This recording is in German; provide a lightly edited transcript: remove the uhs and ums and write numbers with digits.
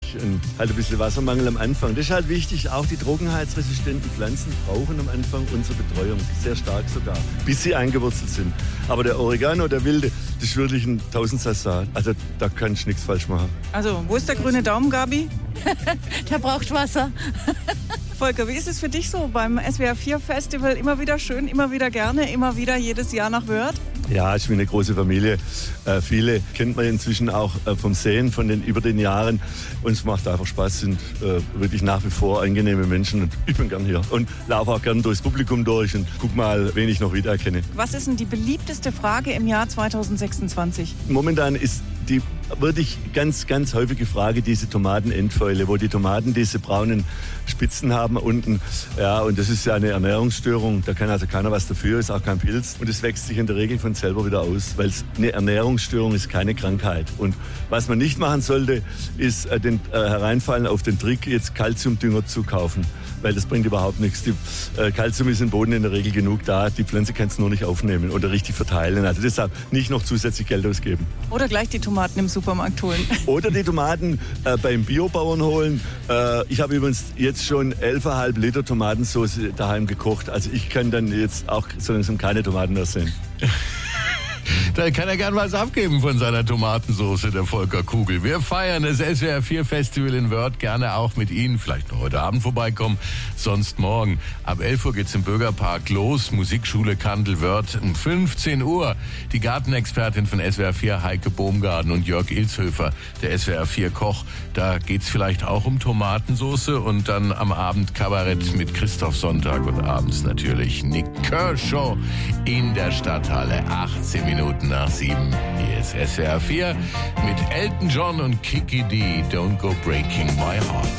und halt ein bisschen Wassermangel am Anfang. Das ist halt wichtig. Auch die trockenheitsresistenten Pflanzen brauchen am Anfang unsere Betreuung. Sehr stark sogar, bis sie eingewurzelt sind. Aber der Oregano, der wilde, das ist wirklich ein Tausendsassa. Also da kannst du nichts falsch machen. Also, wo ist der grüne Daumen, Gabi? Der braucht Wasser. Volker, wie ist es für dich so beim SWR 4 Festival? Immer wieder schön, immer wieder gerne, immer wieder jedes Jahr nach Wörth? Ja, es ist wie eine große Familie. Viele kennt man inzwischen auch vom Sehen über den Jahren. Und es macht einfach Spaß, sind wirklich nach wie vor angenehme Menschen. Und ich bin gern hier und laufe auch gern durchs Publikum durch und guck mal, wen ich noch wiedererkenne. Was ist denn die beliebteste Frage im Jahr 2026? Momentan ist die wirklich ganz, ganz häufige Frage diese Tomatenendfäule, wo die Tomaten diese braunen Spitzen haben unten. Ja, und das ist ja eine Ernährungsstörung. Da kann also keiner was dafür, ist auch kein Pilz. Und es wächst sich in der Regel von selber wieder aus, weil eine Ernährungsstörung ist keine Krankheit. Und was man nicht machen sollte, ist hereinfallen auf den Trick, jetzt Calciumdünger zu kaufen. Weil das bringt überhaupt nichts. Calcium ist im Boden in der Regel genug da. Die Pflanze kann es nur nicht aufnehmen oder richtig verteilen. Also deshalb nicht noch zusätzlich Geld ausgeben. Oder gleich die Tomaten im Supermarkt holen. Oder die Tomaten beim Biobauern holen. Ich habe übrigens jetzt schon 11,5 Liter Tomatensauce daheim gekocht. Also ich kann dann jetzt auch so langsam keine Tomaten mehr sehen. Da kann er gern was abgeben von seiner Tomatensoße, der Volker Kugel. Wir feiern das SWR 4 Festival in Wörth, gerne auch mit Ihnen. Vielleicht noch heute Abend vorbeikommen, sonst morgen. Ab 11 Uhr geht's im Bürgerpark los, Musikschule Kandel Wörth. Um 15 Uhr die Gartenexpertin von SWR 4, Heike Bohmgarten, und Jörg Ilshöfer, der SWR 4 Koch. Da geht's vielleicht auch um Tomatensoße und dann am Abend Kabarett mit Christoph Sonntag und abends natürlich Nick Kershaw in der Stadthalle. 18 Minuten nach 7. Hier ist SWR 4 mit Elton John und Kiki D. Don't Go Breaking My Heart.